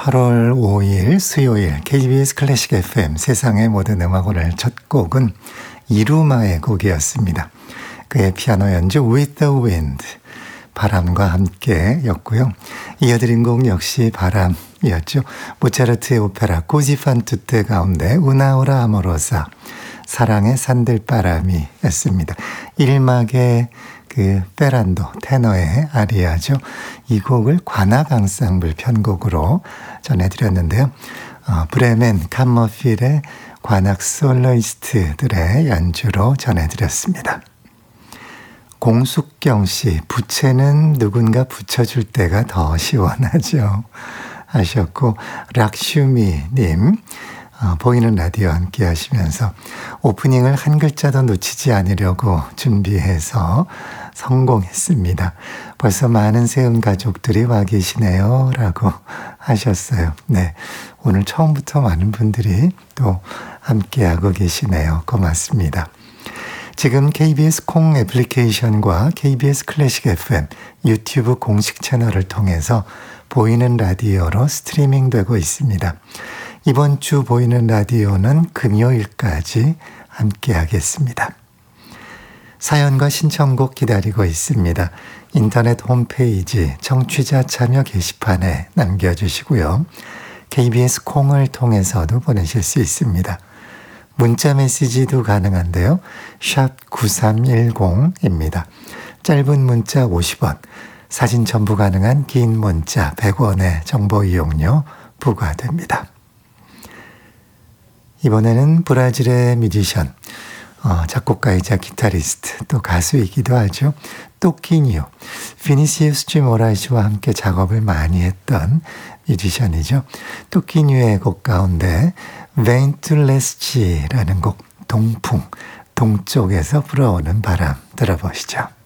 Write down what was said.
8월 5일 수요일 KBS 클래식 FM 세상의 모든 음악 오늘 첫 곡은 이루마의 곡이었습니다. 그의 피아노 연주 With the Wind, 바람과 함께 였고요. 이어드린 곡 역시 바람이었죠. 모차르트의 오페라 코지 fan tutte 가운데 Una ora amorosa, 사랑의 산들바람이 였습니다. 1막의 그 페란도 테너의 아리아죠. 이 곡을 관악 앙상블 편곡으로 전해드렸는데요. 브레멘 캄머필의 관악 솔로이스트들의 연주로 전해드렸습니다. 공숙경 씨, 부채는 누군가 붙여줄 때가 더 시원하죠 하셨고, 락슈미님, 보이는 라디오 함께 하시면서 오프닝을 한 글자도 놓치지 않으려고 준비해서 성공했습니다. 벌써 많은 세운 가족들이 와 계시네요 라고 하셨어요. 네, 오늘 처음부터 많은 분들이 또 함께하고 계시네요. 고맙습니다. 지금 KBS 콩 애플리케이션과 KBS 클래식 FM 유튜브 공식 채널을 통해서 보이는 라디오로 스트리밍 되고 있습니다. 이번 주 보이는 라디오는 금요일까지 함께 하겠습니다. 사연과 신청곡 기다리고 있습니다. 인터넷 홈페이지 청취자 참여 게시판에 남겨주시고요. KBS 콩을 통해서도 보내실 수 있습니다. 문자 메시지도 가능한데요. 샵 9310입니다. 짧은 문자 50원, 사진 첨부 가능한 긴 문자 100원의 정보 이용료 부과됩니다. 이번에는 브라질의 뮤지션, 작곡가이자 기타리스트, 또 가수이기도 하죠. 또키니오, 비니시우스 G 모라이시와 함께 작업을 많이 했던 뮤지션이죠. 또키니오의 곡 가운데 벤툴레스치라는 곡, 동풍, 동쪽에서 불어오는 바람 들어보시죠.